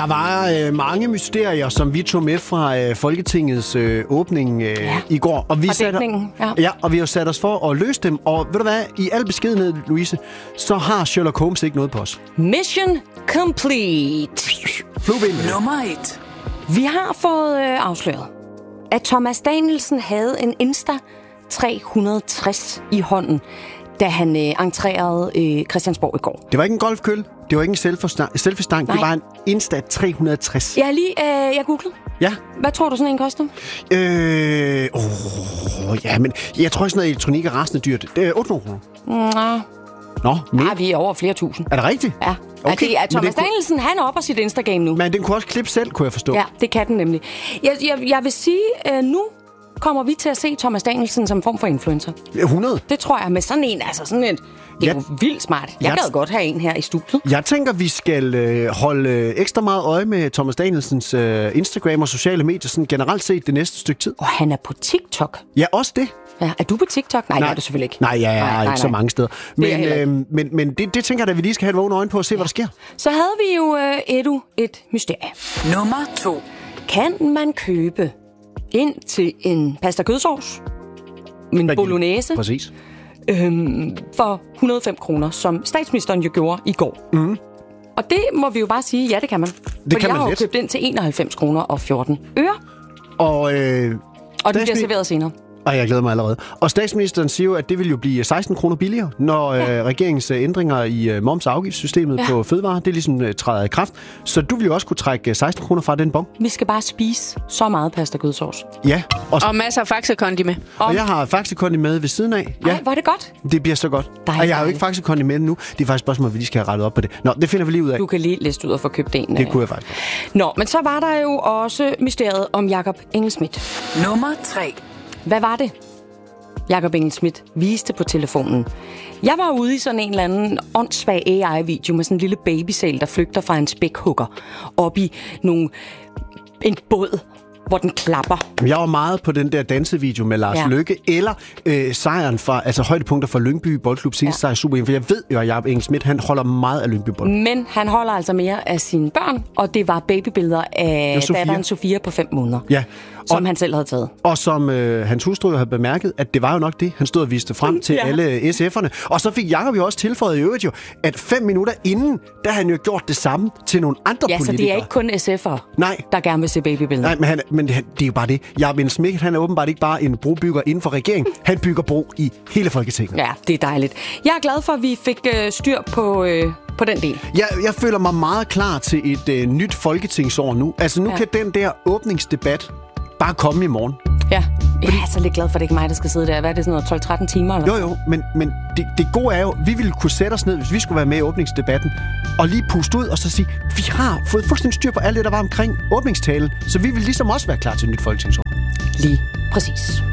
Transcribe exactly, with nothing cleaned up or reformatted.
Der var øh, mange mysterier, som vi tog med fra øh, Folketingets øh, åbning øh, ja. i går. Og vi satte, ja. ja, og vi har sat os for at løse dem. Og ved du hvad, i al beskedenhed, Louise, så har Sherlock Holmes ikke noget på os. Mission complete. Flueben. Nummer et. Vi har fået øh, afsløret, at Thomas Danielsen havde en Insta tre hundrede og tres i hånden, da han øh, entrerede øh, Christiansborg i går. Det var ikke en golfkølle, det var ikke en selfie-stang, det var en Insta tre hundrede og tres. Jeg har lige, øh, jeg googlede. Ja. Hvad tror du sådan en koster? Øh, åh, ja, men jeg tror ikke sådan noget elektronik er rasende dyrt. Det er otte hundrede kroner. Nå. Nå, mere? Nej, vi er over flere tusind. Er det rigtigt? Ja. Okay. Det er Thomas kunne... Danielsen, han er oppe på sit Instagram nu. Men den kunne også klippe selv, kunne jeg forstå. Ja, det kan den nemlig. Jeg, jeg, jeg vil sige, øh, nu kommer vi til at se Thomas Danielsen som en form for influencer. hundrede? Det tror jeg, med sådan en, altså sådan et, det er ja. jo vildt smart. Jeg Jeg gad godt have en her i studiet. Jeg tænker, vi skal øh, holde øh, ekstra meget øje med Thomas Danielsens øh, Instagram og sociale medier, sådan generelt set det næste stykke tid. Og han er på TikTok. Ja, også det. Ja, er du på TikTok? Nej, nej, det er du selvfølgelig ikke. Nej, jeg er nej, ikke nej. så mange steder. Men, øh, men, men det, det tænker jeg, at vi lige skal have et vågne øjne på og se, ja. hvad der sker. Så havde vi jo øh, Edu et mysterie. Nummer to. Kan man købe ind til en pasta kødsovs, en bolognese, præcis. Øhm, for hundrede og fem kroner, som statsministeren jo gjorde i går? Mm. Og det må vi jo bare sige, ja, det kan man. Det Fordi kan jeg man har jo let. købt ind til enoghalvfems kroner og fjorten øre. Og, øh, og det bliver serveret senere. Og jeg glæder mig allerede. Og statsministeren siger jo, at det vil jo blive seksten kroner billigere, når ja. øh, regeringens ændringer i øh, moms- og afgiftssystemet ja. på fødevarer, det ligesom øh, træder i kraft. Så du vil jo også kunne trække seksten kroner fra den bon. Vi skal bare spise så meget pasta kødsovs. Ja. Og, og masser af faxekondi med. Og, og jeg har faxekondi med ved siden af. Ja. Ej, var det godt? Det bliver så godt. Dejligt. Og jeg har jo ikke faxekondi med nu. Det er faktisk spørgsmål, at vi lige skal have rettet op på det. Nå, det finder vi lige ud af. Du kan lige liste ud og få købt en. Det kunne jeg faktisk. Nå, men så var der jo også mysteriet om Jakob Engel-Schmidt. Nummer tre. Hvad var det, Jakob Engel-Schmidt viste på telefonen? Jeg var ude i sådan en eller anden åndssvag A I-video med sådan en lille babysæl, der flygter fra en spækhugger op i nogle, en båd, hvor den klapper. Jeg var meget på den der dansevideo med Lars ja. Løkke, eller øh, sejren fra, altså højdepunkter fra Lyngby Boldklub, seneste ja. sejr i Super, for jeg ved jo, at Jakob Engel-Schmidt, han holder meget af Lyngby Bold. Men han holder altså mere af sine børn, og det var babybilleder af Sofia. datteren Sofia på fem måneder. Ja. Som og, han selv havde taget. Og som øh, hans hustru havde bemærket, at det var jo nok det, han stod og viste frem til ja. alle S F'erne. Og så fik Jakob jo også tilføjet i øvrigt jo, at fem minutter inden, der havde han jo gjort det samme til nogle andre ja, politikere. Ja, så det er ikke kun S F'ere, Nej. der gerne vil se babybilleder. Nej, men, han, men det er jo bare det. Jakob Engel-Schmidt, han er åbenbart ikke bare en brobygger inden for regeringen. Han bygger bro i hele Folketinget. Ja, det er dejligt. Jeg er glad for, at vi fik øh, styr på... Øh, på den del. Jeg, jeg føler mig meget klar til et øh, nyt folketingsår nu. Altså nu ja. kan den der åbningsdebat bare komme i morgen. Ja, jeg er så lidt glad for, at det ikke er mig, der skal sidde der. Hvad er det, sådan noget tolv tretten timer? Eller? Jo, jo, men, men det, det gode er jo, vi ville kunne sætte os ned, hvis vi skulle være med i åbningsdebatten, og lige puste ud og så sige, vi har fået fuldstændig styr på alt det, der var omkring åbningstalen, så vi vil ligesom også være klar til et nyt folketingsår. Lige præcis.